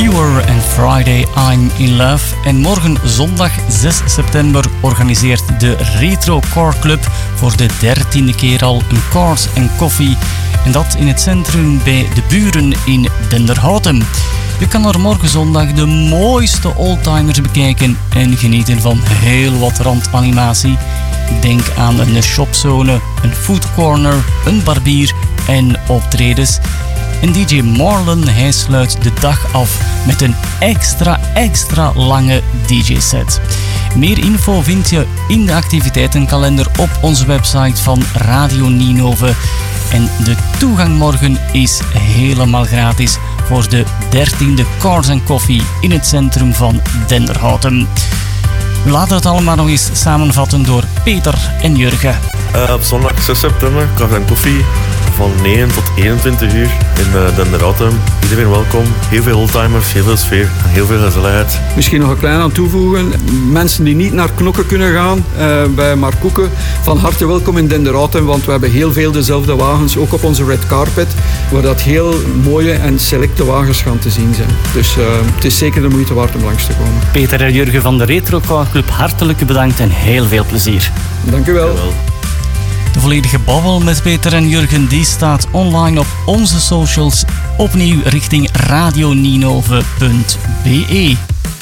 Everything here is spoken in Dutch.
Fewer and Friday I'm in Love. En morgen zondag 6 september organiseert de Retro Car Club voor de 13e keer al een Cars and Coffee. En dat in het centrum bij de Buren in Denderhouten. Je kan er morgen zondag de mooiste oldtimers bekijken en genieten van heel wat randanimatie. Denk aan een shopzone, een food corner, een barbier en optredens. En DJ Marlon, hij sluit de dag af met een extra lange DJ-set. Meer info vind je in de activiteitenkalender op onze website van Radio Ninove. En de toegang morgen is helemaal gratis voor de 13e Cars and Coffee in het centrum van Denderhouten. We laten het allemaal nog eens samenvatten door Peter en Jurgen. Op zondag 6 september, Cars and Coffee van 9 tot 21 uur in Denderhouten. Iedereen welkom. Heel veel oldtimers, heel veel sfeer en heel veel gezelligheid. Misschien nog een klein aan toevoegen. Mensen die niet naar Knokke kunnen gaan, bij Markoeken, van harte welkom in Denderhouten, want we hebben heel veel dezelfde wagens, ook op onze red carpet, waar dat heel mooie en selecte wagens gaan te zien zijn. Dus het is zeker de moeite waard om langs te komen. Peter en Jurgen van de Retro Car Club, hartelijk bedankt en heel veel plezier. Dank u wel. De volledige babbel met Peter en Jurgen die staat online op onze socials, opnieuw richting radioninove.be.